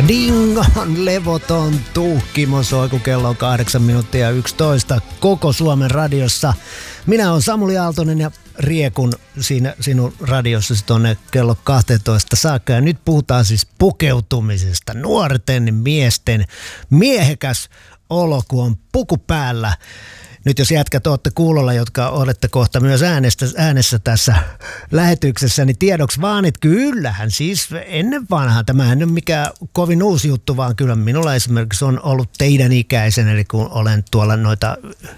Dingon levoton tuhkimo soi, kun kello on 8 minuuttia 11 koko Suomen radiossa. Minä olen Samuli Aaltonen ja riekun siinä sinun radiossasi tuonne kello 12 saakka. Ja nyt puhutaan siis pukeutumisesta. Nuorten miesten miehekäs olo, kun on puku päällä. Nyt jos jätkät olette kuulolla, jotka olette kohta myös äänessä tässä lähetyksessä, niin tiedoksi vaan, että kyllähän siis ennen vanhaa, tämähän ei ole mikään kovin uusi juttu, vaan kyllä minulla esimerkiksi on ollut teidän ikäisen, eli kun olen tuolla noita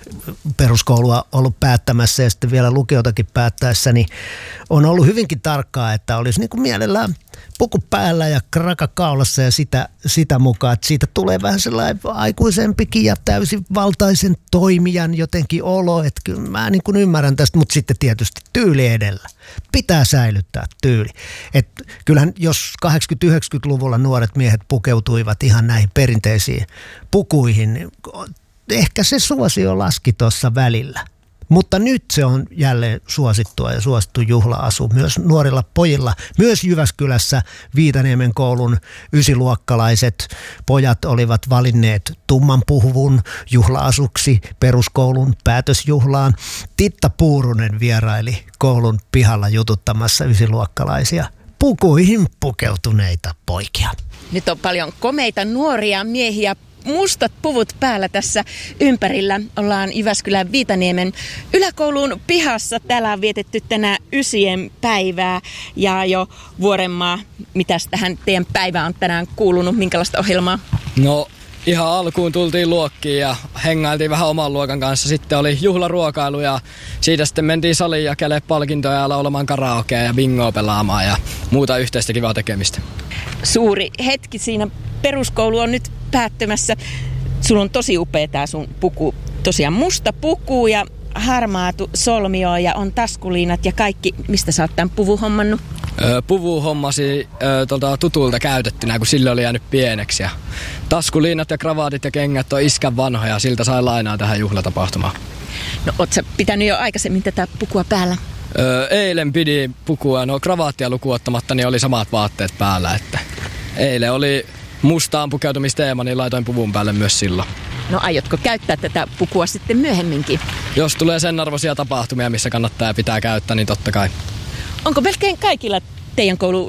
peruskoulua ollut päättämässä ja sitten vielä lukiotakin päättäessä, niin on ollut hyvinkin tarkkaa, että olisi niin kuin mielellään puku päällä ja kraka kaulassa ja sitä mukaan, että siitä tulee vähän sellainen aikuisempikin ja täysivaltaisen toimijan jotenkin olo, että kyllä mä niin kuin ymmärrän tästä, mutta sitten tietysti tyyli edellä. Pitää säilyttää tyyli. Että kyllähän jos 80-90-luvulla nuoret miehet pukeutuivat ihan näihin perinteisiin pukuihin, niin ehkä se suosio laski tuossa välillä. Mutta nyt se on jälleen suosittua ja suosittu juhla-asu myös nuorilla pojilla. Myös Jyväskylässä Viitaniemen koulun ysiluokkalaiset pojat olivat valinneet tumman puhuvun juhla-asuksi peruskoulun päätösjuhlaan. Titta Puurunen vieraili koulun pihalla jututtamassa ysiluokkalaisia pukuihin pukeutuneita poikia. Nyt on paljon komeita nuoria miehiä. Mustat puvut päällä tässä ympärillä. Ollaan Jyväskylän Viitaniemen yläkoulun pihassa. Täällä on vietetty tänään ysien päivää ja jo Vuorenmaa. Mitäs tähän teidän päivään on tänään kuulunut? Minkälaista ohjelmaa? No ihan alkuun tultiin luokkiin ja hengailtiin vähän oman luokan kanssa. Sitten oli juhlaruokailu ja siitä sitten mentiin saliin jakelemaan palkintoja ja laulamaan karaokea ja bingoa pelaamaan ja muuta yhteistä kivaa tekemistä. Suuri hetki siinä. Peruskoulu on nyt päättymässä. Sulla on tosi upea tää sun puku. Tosiaan musta puku ja harmaatu solmio ja on taskuliinat ja kaikki. Mistä sä oot tämän puvun hommannut? Puvu hommasi tutulta käytettynä, kun sille oli jäänyt pieneksi. Ja taskuliinat ja kravaatit ja kengät on iskän vanhoja. Siltä sai lainaa tähän juhlatapahtumaan. No oot sä pitänyt jo aikaisemmin tätä pukua päällä? Eilen pidi pukua. No kravaattia lukuun ottamatta, niin oli samat vaatteet päällä. Että eilen oli mustaan pukeutumisteema, niin laitoin puvun päälle myös silloin. No aiotko käyttää tätä pukua sitten myöhemminkin? Jos tulee sen arvoisia tapahtumia, missä kannattaa ja pitää käyttää, niin totta kai. Onko melkein kaikilla teidän koulu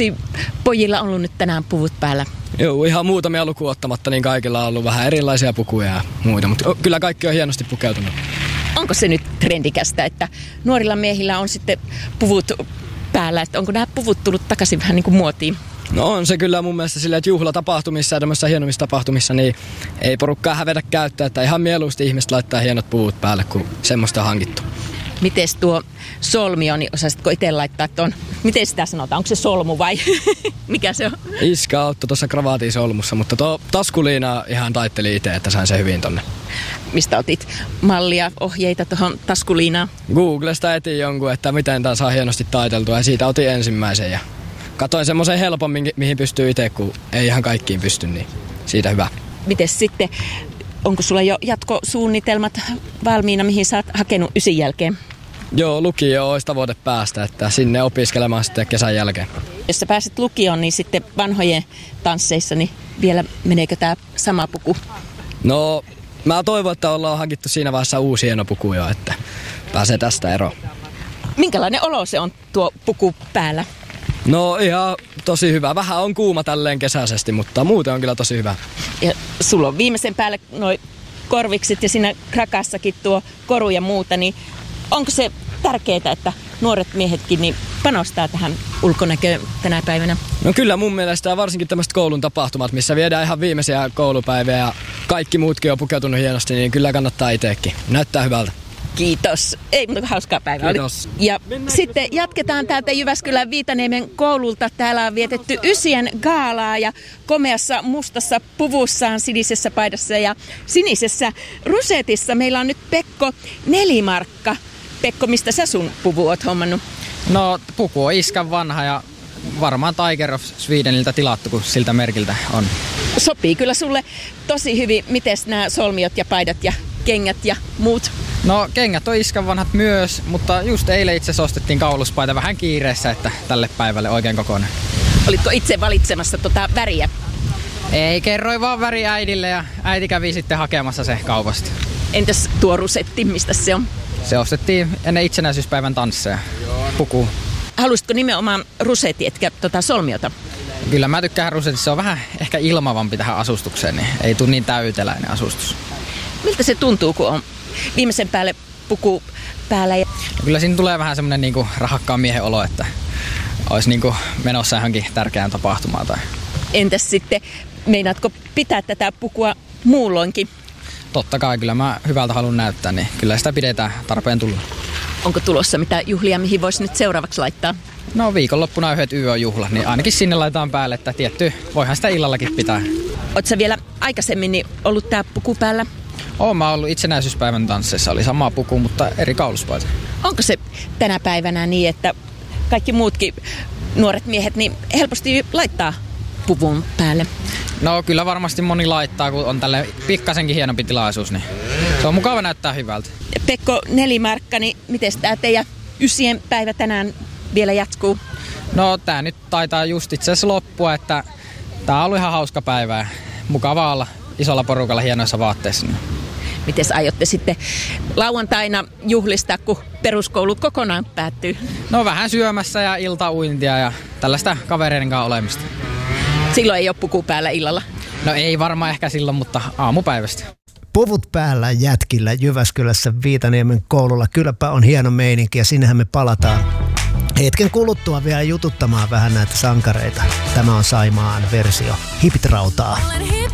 pojilla ollut nyt tänään puvut päällä? Joo, ihan muutamia lukuun ottamatta, niin kaikilla on ollut vähän erilaisia pukuja ja muita, mutta kyllä kaikki on hienosti pukeutunut. Onko se nyt trendikästä, että nuorilla miehillä on sitten puvut päällä, että onko nämä puvut tullut takaisin vähän niin kuin muotiin? No on se kyllä mun mielestä silleen, että juhlatapahtumissa ja tämmöisissä hienommissa tapahtumissa niin ei porukkaa hävetä käyttää, että ihan mieluusti ihmiset laittaa hienot puvut päälle, kun semmoista on hankittu. Mites tuo solmio, niin osaisitko itse laittaa tuon, miten sitä sanotaan, onko se solmu vai mikä se on? Iskä auttoi tuossa kravaatin solmussa, mutta tuo taskuliina ihan taitteli itse, että sain sen hyvin tonne. Mistä otit mallia, ohjeita tuohon taskuliinaan? Googlesta etin jonkun, että miten tämä saa hienosti taiteltua ja siitä otin ensimmäisen ja katoin semmoisen helpon, mihin pystyy itse, kun ei ihan kaikkiin pysty, niin siitä hyvä. Mites sitten, onko sulla jo jatkosuunnitelmat valmiina, mihin sä oot hakenut ysin jälkeen? Joo, lukio olisi tavoite päästä, että sinne opiskelemaan sitten kesän jälkeen. Jos sä pääset lukioon, niin sitten vanhojen tansseissa, niin vielä meneekö tää sama puku? No, mä toivon, että ollaan hankittu siinä vaiheessa uusi hieno puku jo, että pääsee tästä eroon. Minkälainen olo se on tuo puku päällä? No ihan tosi hyvä. Vähän on kuuma tälleen kesäisesti, mutta muuten on kyllä tosi hyvä. Ja sulla on viimeisen päälle noi korvikset ja siinä krakassakin tuo koru ja muuta, niin onko se tärkeää, että nuoret miehetkin niin panostaa tähän ulkonäköön tänä päivänä? No kyllä mun mielestä varsinkin tämmöiset koulun tapahtumat, missä viedään ihan viimeisiä koulupäiviä ja kaikki muutkin on pukeutunut hienosti, niin kyllä kannattaa itsekin. Näyttää hyvältä. Kiitos. Ei, mutta hauskaa päivää. Kiitos. Ja sitten jatketaan täältä Jyväskylän Viitaniemen koululta. Täällä on vietetty ysien gaalaa ja komeassa mustassa puvussaan, sinisessä paidassa ja sinisessä rusetissa. Meillä on nyt Pekko Nelimarkka. Pekko, mistä sä sun puvu oot hommannut? No puku on iskän vanha ja varmaan Tiger of Swedeniltä tilattu, kun siltä merkiltä on. Sopii kyllä sulle tosi hyvin. Mites nämä solmiot ja paidat ja kengät ja muut? No kengät on iskän vanhat myös, mutta just eilen itse asiassa ostettiin kauluspaita vähän kiireessä, että tälle päivälle oikein kokoinen. Olitko itse valitsemassa väriä? Ei, kerroin vaan väri äidille ja äiti kävi sitten hakemassa se kaupasta. Entäs tuo rusetti, mistä se on? Se ostettiin ennen itsenäisyyspäivän tansseja. Puku. Haluaisitko nimenomaan rusetti, etkä solmiota? Kyllä mä tykkään rusetista. Se on vähän ehkä ilmavampi tähän asustukseen, niin ei tule niin täyteläinen asustus. Miltä se tuntuu, kun on viimeisen päälle puku päällä? No kyllä siinä tulee vähän semmoinen niinku rahakkaan miehen olo, että olisi niinku menossa johonkin tärkeään tapahtumaan. Tai... Entäs sitten, meinaatko pitää tätä pukua muulloinkin? Totta kai, kyllä mä hyvältä haluan näyttää, niin kyllä sitä pidetään tarpeen tulla. Onko tulossa mitä juhlia, mihin voisi nyt seuraavaksi laittaa? No viikonloppuna yhdet yöjuhlat, niin ainakin sinne laitetaan päälle, että tietty, voihan sitä illallakin pitää. Ootko sä vielä aikaisemmin niin ollut tää puku päällä? Oon mä ollut itsenäisyyspäivän tansseissa, oli sama puku, mutta eri kauluspaita. Onko se tänä päivänä niin, että kaikki muutkin nuoret miehet niin helposti laittaa puvun päälle? No kyllä varmasti moni laittaa, kun on tälle pikkasenkin hienompi tilaisuus, niin se on mukava näyttää hyvältä. Pekko Nelimarkka, niin miten tää teidän ysien päivä tänään vielä jatkuu? No tää nyt taitaa just itse asiassa loppua, että tää on ollut ihan hauska päivä ja mukava olla isolla porukalla hienoissa vaatteissa. Miten aiotte sitten lauantaina juhlistaa, kun peruskoulut kokonaan päättyy? No vähän syömässä ja iltauintia ja tällaista kavereiden kanssa olemista. Silloin ei ole puku päällä illalla? No ei varmaan ehkä silloin, mutta aamupäivästä. Puvut päällä jätkillä Jyväskylässä Viitaniemen koululla. Kylläpä on hieno meininki ja sinnehän me palataan hetken kuluttua vielä jututtamaan vähän näitä sankareita. Tämä on Saimaan versio Hipit rautaa.